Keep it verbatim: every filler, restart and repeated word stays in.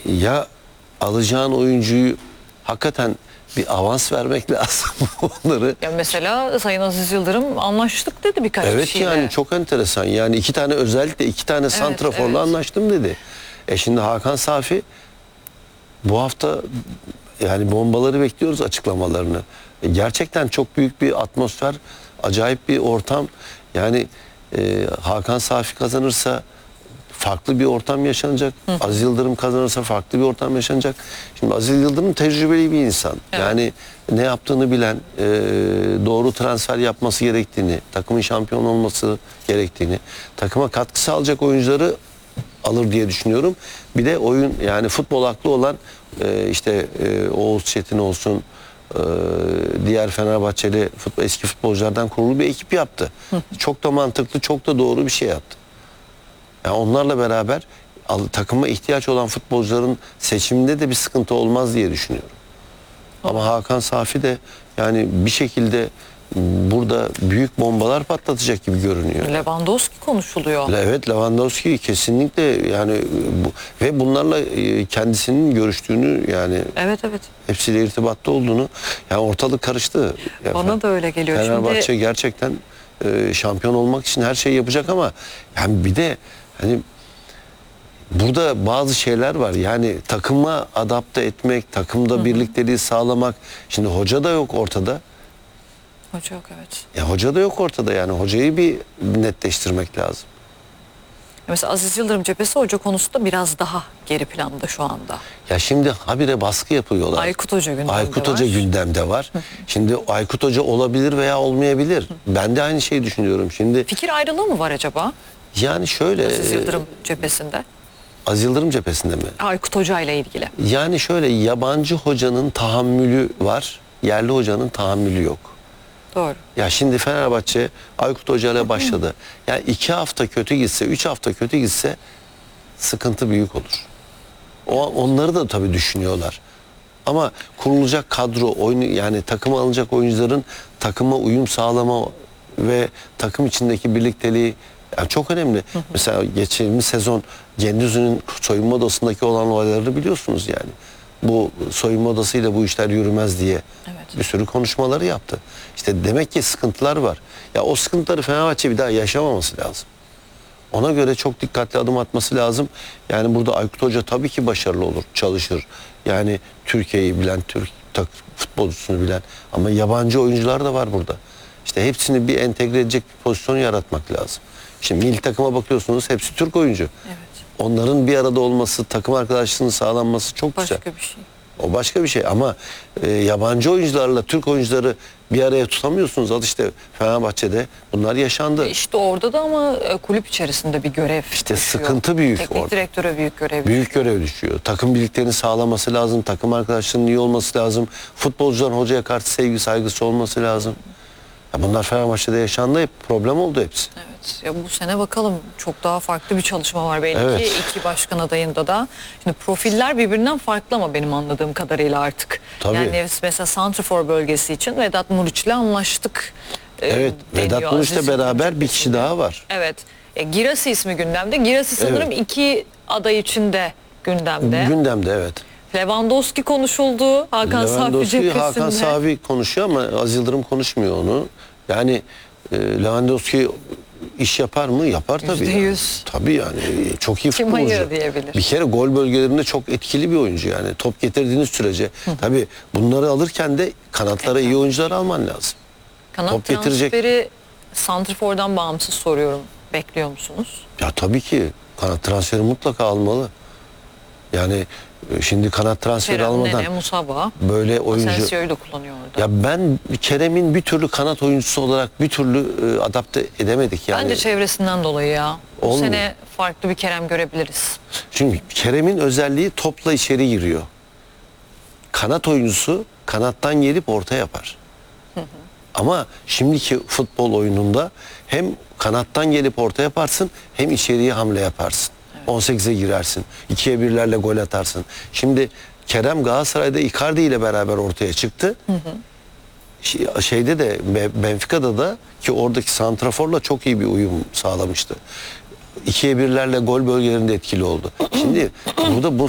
ya alacağın oyuncuyu hakikaten bir avans vermek lazım onları. Ya mesela Sayın Aziz Yıldırım anlaştık dedi birkaç Evet kişiyle. yani çok enteresan. Yani iki tane özellikle iki tane santraforla evet. anlaştım dedi. E şimdi Hakan Safi bu hafta yani bombaları bekliyoruz açıklamalarını. E gerçekten çok büyük bir atmosfer, acayip bir ortam. Yani e, Hakan Safi kazanırsa farklı bir ortam yaşanacak. Hı. Aziz Yıldırım kazanırsa farklı bir ortam yaşanacak. Şimdi Aziz Yıldırım tecrübeli bir insan. Evet. Yani ne yaptığını bilen, e, doğru transfer yapması gerektiğini, takımın şampiyon olması gerektiğini, takıma katkı sağlayacak oyuncuları alır diye düşünüyorum. Bir de oyun yani futbol aklı olan e, işte e, Oğuz Çetin olsun, e, diğer Fenerbahçeli futbol, eski futbolculardan kurulu bir ekip yaptı. Hı. Çok da mantıklı, çok da doğru bir şey yaptı. Yani onlarla beraber takıma ihtiyaç olan futbolcuların seçiminde de bir sıkıntı olmaz diye düşünüyorum. Ama Hakan Safi de yani bir şekilde burada büyük bombalar patlatacak gibi görünüyor. Lewandowski konuşuluyor. Evet, Lewandowski kesinlikle yani bu, ve bunlarla kendisinin görüştüğünü yani evet evet hepsiyle irtibatta olduğunu yani ortalık karıştı. Yani bana da öyle geliyor. Fenerbahçe Şimdi... gerçekten e, şampiyon olmak için her şeyi yapacak ama yani bir de hani burada bazı şeyler var. Yani takıma adapte etmek, takımda Hı-hı. birlikteliği sağlamak. Şimdi hoca da yok ortada. Hoca yok evet. Ya hoca da yok ortada yani. Hocayı bir netleştirmek lazım. Mesela Aziz Yıldırım cephesi hoca konusunda biraz daha geri planda şu anda. Ya şimdi habire baskı yapıyorlar. Aykut Hoca gündemde Aykut var. Hoca gündemde var. Şimdi Aykut Hoca olabilir veya olmayabilir. Ben de aynı şeyi düşünüyorum. Şimdi fikir ayrılığı mı var acaba? Yani şöyle Aziz Yıldırım cephesinde. Aziz Yıldırım cephesinde mi? Aykut Hoca ile ilgili. Yani şöyle yabancı hocanın tahammülü var. Yerli hocanın tahammülü yok. Doğru. Ya şimdi Fenerbahçe Aykut Hoca ile başladı. Yani iki hafta kötü gitse, üç hafta kötü gitse sıkıntı büyük olur. O, onları da tabii düşünüyorlar. Ama kurulacak kadro, oyun, yani takıma alınacak oyuncuların takıma uyum sağlama ve takım içindeki birlikteliği yani çok önemli. Hı hı. Mesela geçtiğimiz sezon Gendüz'ün soyunma odasındaki olan olayları biliyorsunuz yani. Bu soyunma odasıyla bu işler yürümez diye evet. bir sürü konuşmaları yaptı. İşte demek ki sıkıntılar var. Ya o sıkıntıları Fenerbahçe bir daha yaşamaması lazım. Ona göre çok dikkatli adım atması lazım. Yani burada Aykut Hoca tabii ki başarılı olur, çalışır. Yani Türkiye'yi bilen, Türk futbolcusunu bilen ama yabancı oyuncular da var burada. İşte hepsini bir entegre edecek bir pozisyonu yaratmak lazım. Şimdi milli takıma bakıyorsunuz hepsi Türk oyuncu. Evet. Onların bir arada olması, takım arkadaşlığının sağlanması çok başka güzel. Bir şey. O başka bir şey ama e, yabancı oyuncularla Türk oyuncuları bir araya tutamıyorsunuz. Al işte Fenerbahçe'de bunlar yaşandı. İşte orada da ama kulüp içerisinde bir görev İşte düşüyor. sıkıntı büyük Teknik orada. direktöre büyük görev Büyük düşüyor. görev düşüyor. Takım birliklerini sağlaması lazım. Takım arkadaşlığının iyi olması lazım. Futbolcuların hocaya karşı sevgi saygısı olması lazım. Ya bunlar Fenerbahçe'de yaşandı. Hep problem oldu hepsi. Evet. Ya bu sene bakalım çok daha farklı bir çalışma var belki evet. iki başkan adayında da. Şimdi profiller birbirinden farklı ama benim anladığım kadarıyla artık. Tabii. Yani mesela Santrfor bölgesi için Vedat Muriç'le anlaştık. Evet. Vedat Muriç'le beraber bir kişi daha var. Evet. E, Girasi ismi gündemde. Girasi sanırım evet. iki aday için de gündemde. Gündemde evet. Lewandowski konuşuldu. Hakan Safi cephesinde. Hakan Safi konuşuyor ama Aziz Yıldırım konuşmuyor onu. Yani e, Lewandowski iş yapar mı? Yapar tabii. yüzde yüz. Yani. Tabii yani çok iyi futbolcu. Kim hayır diyebilir. Bir kere gol bölgelerinde çok etkili bir oyuncu yani. Top getirdiğiniz sürece. Hı. Tabii bunları alırken de kanatlara evet. iyi oyuncular alman lazım. Kanat top transferi getirecek. Santrfor'dan bağımsız soruyorum. Bekliyor musunuz? Ya tabii ki kanat transferi mutlaka almalı. Yani şimdi kanat transferi Kerem, almadan Nene, Musaba, böyle oyuncu Asensio'yu da kullanıyor orada. Ya ben Kerem'in bir türlü kanat oyuncusu olarak bir türlü e, adapte edemedik yani. Bence çevresinden dolayı ya. Bu Olmuyor. sene farklı bir Kerem görebiliriz. Çünkü Kerem'in özelliği topla içeri giriyor. Kanat oyuncusu kanattan gelip orta yapar. Hı hı. Ama şimdiki futbol oyununda hem kanattan gelip orta yaparsın hem içeriye hamle yaparsın. Evet. on sekize girersin. ikiye birlerle gol atarsın. Şimdi Kerem Galatasaray'da Icardi ile beraber ortaya çıktı. Hı hı. Şeyde de Benfica'da da ki oradaki santraforla çok iyi bir uyum sağlamıştı. ikiye birlerle gol bölgelerinde etkili oldu. Şimdi burada bu